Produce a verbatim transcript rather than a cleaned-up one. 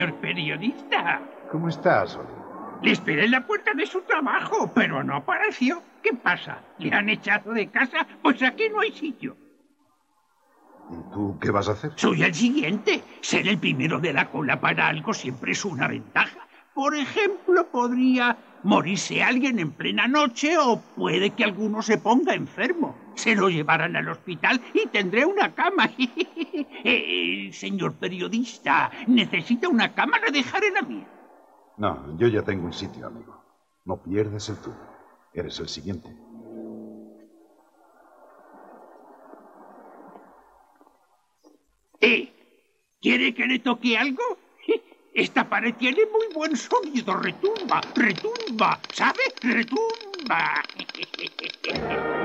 Señor periodista. ¿Cómo estás, Oli? Le esperé en la puerta de su trabajo, pero no apareció. ¿Qué pasa? ¿Le han echado de casa? Pues aquí no hay sitio. ¿Y tú qué vas a hacer? Soy el siguiente. Ser el primero de la cola para algo siempre es una ventaja. Por ejemplo, podría morirse alguien en plena noche o puede que alguno se ponga enfermo. Se lo llevarán al hospital y tendré una cama. eh, señor periodista, ¿necesita una cama? Le dejaré la mía. No, yo ya tengo un sitio, amigo. No pierdas el tuyo. Eres el siguiente. ¿Eh? ¿Quiere que le toque algo? Esta pared tiene muy buen sonido. Retumba, retumba, ¿sabe? Retumba.